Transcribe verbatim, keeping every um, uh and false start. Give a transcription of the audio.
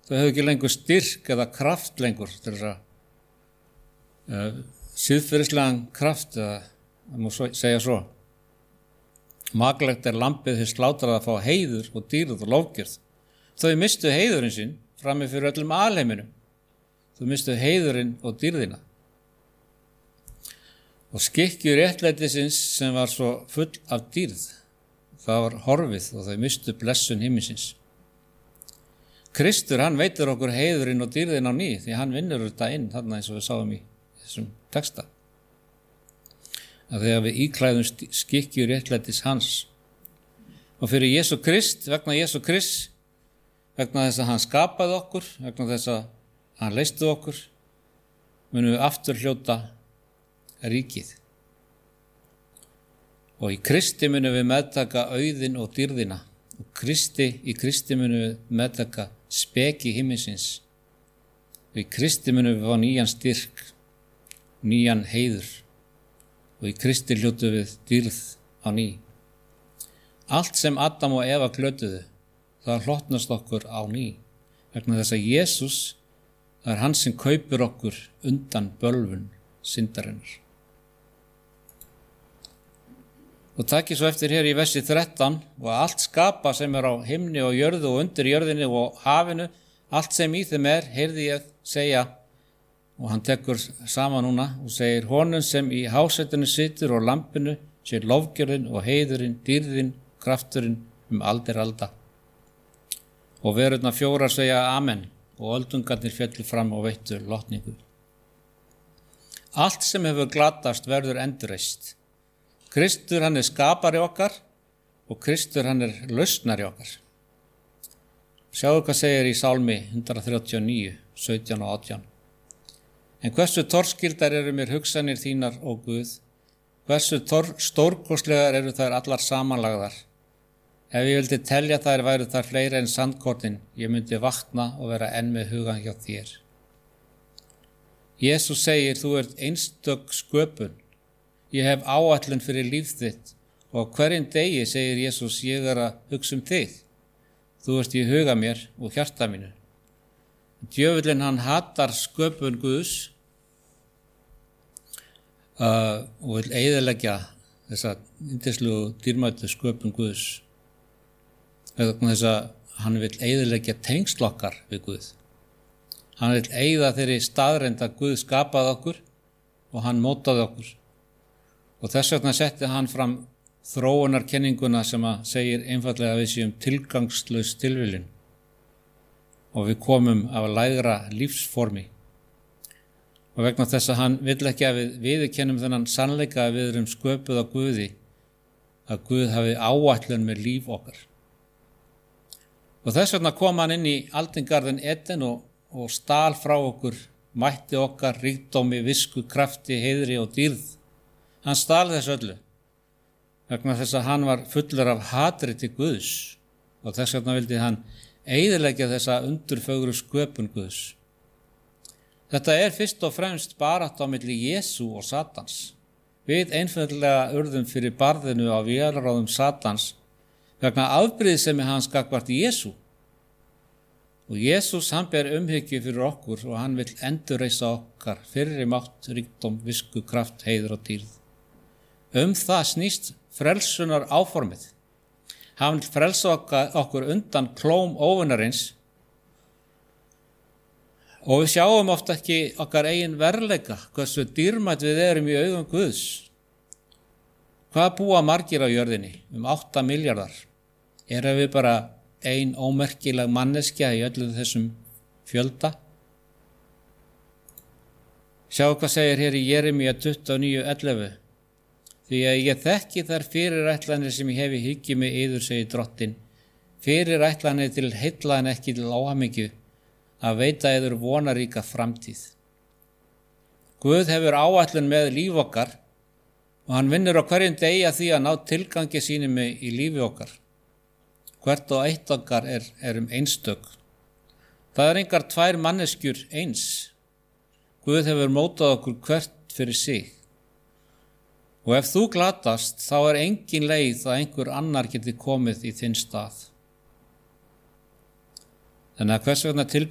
Þau hefðu ekki lengur styrk eða kraft lengur til þess að uh, siðferðislegan kraft, eða það má segja svo. Maklegt er lambið hins slátrað að fá heiður og dýrð og lofgjörð. Þau mistu heiðurinn sinn frammi fyrir öllum alheiminum. Þau mistu heiðurinn og dýrðina. Og skikkju réttlætisins sem var svo full af dýrð, það var horfið og þau mistu blessun himminsins. Kristur, hann veitir okkur heiðurinn og dýrðin á ný, því hann vinnur þetta inn, þarna eins og við sáum í þessum texta. Að þegar við íklæðum skikkju réttlætis hans. Og fyrir Jesú Krist, vegna Jesú Krist, vegna þess að hann skapaði okkur, vegna þess að hann leysti okkur, munum við aftur hljóta ríkið. Og í Kristi munum við meðtaka auðinn og dýrðina. Og Kristi, í Kristi munum við meðtaka speki himminsins. Og í Kristi munum við fá nýjan styrk, nýjan heiður. Og í Kristi hljótu við dýrð á ný. Allt sem Adam og Eva glötuðu, það hlotnast okkur á ný. Vegna þess að Jesús, það er hann sem kaupir okkur undan bölvun syndarinnar. Og takið svo eftir hér í versi þrettán, og allt skapa sem er á himni og jörðu og undir jörðinni og hafinu, allt sem í þeim er, heyrði ég segja, og hann tekur saman núna og segir, honum sem í hásetinu situr og lampinu, sé lofgjörðin og heiðurinn, dýrðin, krafturinn um aldir alda. Og verurnar fjórar segja amen, og öldungarnir fjallu fram og veittu lotningu. Allt sem hefur glatast verður endurreist. Kristur, hann er skapari okkar og Kristur, hann er lausnari okkar. Sjáu hvað segir í Sálmi hundrað þrjátíu og níu, sautján og átján. En hversu torskildar eru mér hugsanir þínar, ó Guð, hversu stórkostlegar eru þær allar samanlagðar. Ef ég vildi telja þær, væru þær fleiri en sandkornin, ég myndi vakna og vera enn með hugan hjá þér. Jesús segir, þú ert einstök sköpun. Ég hef áætlun fyrir líf þitt og hverjum degi segir Jesús, ég er að hugsa um þig. Þú ert í huga mér og hjarta mínu. Djöfullinn, hann hatar sköpun Guðs uh, og vil eyðileggja þessa yndislegu dýrmætu sköpun Guðs. Vegna þess að hann vil eyðileggja tengsl okkar við Guð. Hann vil eyða þeirri staðreynd að Guð skapaði okkur og hann mótaði okkur. Og þess vegna setti hann fram þróunarkenninguna sem að segir einfallega að við séum tilgangslaus tilviljun og við komum af lægra lífsformi. Og vegna þess að hann vill ekki að við viðurkennum þennan sannleika að við erum sköpuð á Guði, að Guð hafi áætlun með líf okkar. Og þess vegna kom hann inn í aldingarðin Eden og, og stal frá okkur mætti okkar, ríkdómi, visku, krafti, heiðri og dýrð. Hann stal þess öllu, vegna þess að hann var fullur af hatri til Guðs og þess vegna vildi hann eyðileggja þessa undurfögru sköpun Guðs. Þetta er fyrst og fremst barátta á milli Jesú og Satans. Við einfaldlega urðum fyrir barðinu á vélráðum Satans vegna afbrýðisemi hans gagnvart Jesú. Og Jesús, hann ber umhyggju fyrir okkur og hann vill endurreisa okkar fyrri mátt, ríkdóm, visku, kraft, heiður og dýrð. Um það snýst frelsunar áformið. Hann vil frelsa okkur undan klóm óvinarins og við sjáum oft ekki okkar eigin verðleika, hversu dýrmætt við erum í augum Guðs. Hvað búa margir á jörðinni? Um átta milljarðar. Erum við bara ein ómerkileg manneskja í öllum þessum fjölda? Sjáu hvað segir hér í Jeremíu tuttugu og níu ellefu. Því að ég þekki þær fyrirætlanir sem ég hef í hyggju með yður, segir Drottinn, fyrirætlanir til heilla en ekki til óhamingju, að veita yður vonaríka framtíð. Guð hefur áætlun með líf okkar og hann vinnur á hverjum degi að því að ná tilgangi sínum í lífi okkar. Hvert og eitt okkar er, er um einstök. Það er engar tvær manneskjur eins. Guð hefur mótað okkur hvert fyrir sig. Og ef þú glatast, þá er engin leið að einhver annar geti komið í þinn stað. Þannig að hvers vegna